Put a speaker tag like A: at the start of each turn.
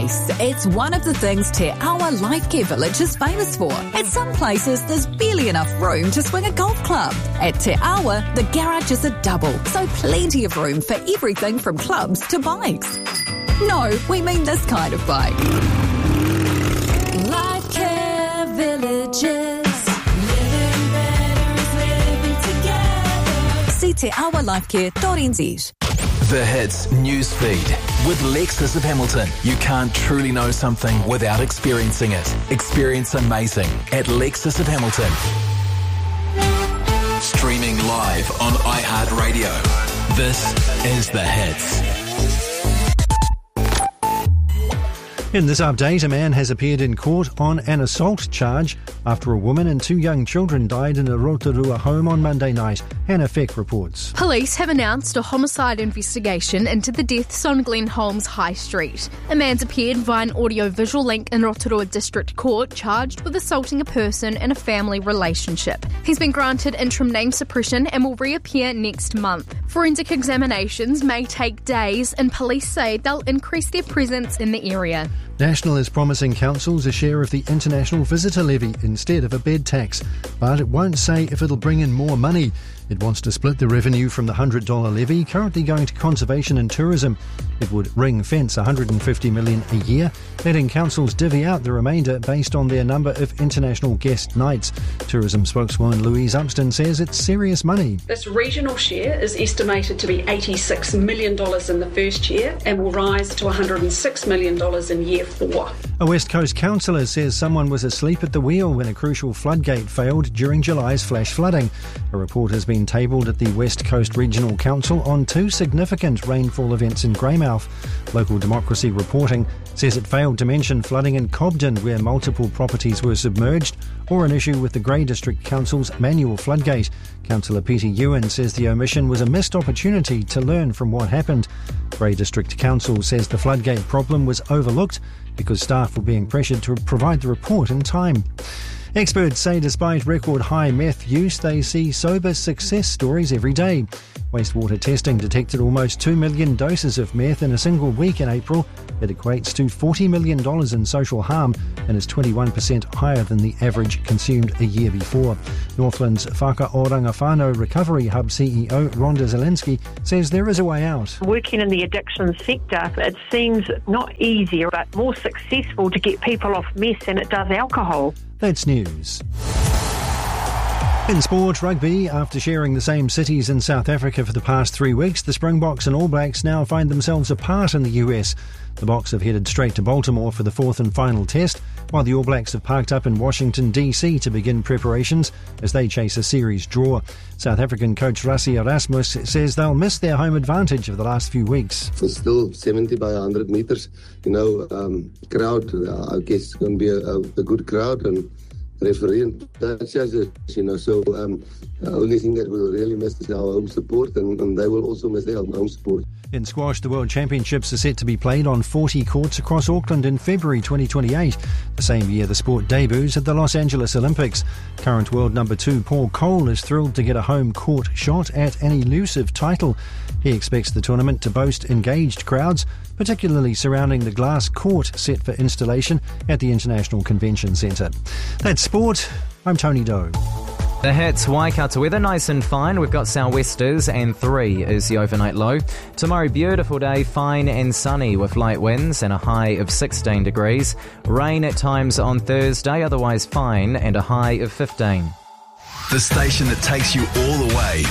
A: space. It's one of the things Te Awa Life Care Village is famous for. At some places, there's barely enough room to swing a golf club. At Te Awa, the garage is a double, so plenty of room for everything from clubs to bikes. No, we mean this kind of bike. Life Care Villages. Living better is living together. See teawalifecare.nz.
B: The Hits newsfeed. With Lexus of Hamilton, you can't truly know something without experiencing it. Experience amazing at Lexus of Hamilton. Streaming live on iHeartRadio. This is The Hits.
C: In this update, a man has appeared in court on an assault charge after a woman and 2 young children died in a Rotorua home on Monday night. Hannah Feck reports.
D: Police have announced a homicide investigation into the deaths on Glen Holmes High Street. A man's appeared via an audio-visual link in Rotorua District Court, charged with assaulting a person in a family relationship. He's been granted interim name suppression and will reappear next month. Forensic examinations may take days, and police say they'll increase their presence in the area.
C: National is promising councils a share of the international visitor levy instead of a bed tax, but it won't say if it'll bring in more money. It wants to split the revenue from the $100 levy currently going to conservation and tourism. It would ring-fence $150 million a year, letting councils divvy out the remainder based on their number of international guest nights. Tourism spokeswoman Louise Upston says it's serious money.
E: This regional share is estimated to be $86 million in the first year and will rise to $106 million in year 4.
C: A West Coast councillor says someone was asleep at the wheel when a crucial floodgate failed during July's flash flooding. A report has been tabled at the West Coast Regional Council on 2 significant rainfall events in Greymouth. Local Democracy reporting says it failed to mention flooding in Cobden, where multiple properties were submerged, or an issue with the Grey District Council's manual floodgate. Councillor Peter Ewan says the omission was a missed opportunity to learn from what happened. Grey District Council says the floodgate problem was overlooked because staff were being pressured to provide the report in time. Experts say despite record high meth use, they see sober success stories every day. Wastewater testing detected almost 2 million doses of meth in a single week in April. It equates to $40 million in social harm and is 21% higher than the average consumed a year before. Northland's Whakaoranga Whānau Recovery Hub CEO Rhonda Zielinski says there is a way out.
F: Working in the addiction sector, it seems not easier but more successful to get people off meth than it does alcohol.
C: That's news. In sport, rugby, after sharing the same cities in South Africa for the past 3 weeks, the Springboks and All Blacks now find themselves apart in the US. The Boks have headed straight to Baltimore for the 4th and final test, while the All Blacks have parked up in Washington, D.C. to begin preparations as they chase a series draw. South African coach Rassie Erasmus says they'll miss their home advantage of the last few weeks.
G: It's still 70 by 100 metres. Crowd, I guess it's going to be a good crowd, and referee and judges, so the only thing that we'll really miss is our home support, and they will also miss their home support.
C: In squash, the World Championships are set to be played on 40 courts across Auckland in February 2028, the same year the sport debuts at the Los Angeles Olympics. Current world number 2 Paul Cole is thrilled to get a home court shot at an elusive title. He expects the tournament to boast engaged crowds, particularly surrounding the glass court set for installation at the International Convention Centre. That's sport. I'm Tony Doe.
H: The Hits, Waikato weather, nice and fine. We've got sou'westers and 3 is the overnight low. Tomorrow, beautiful day, fine and sunny with light winds and a high of 16 degrees. Rain at times on Thursday, otherwise fine and a high of 15.
B: The station that takes you all the way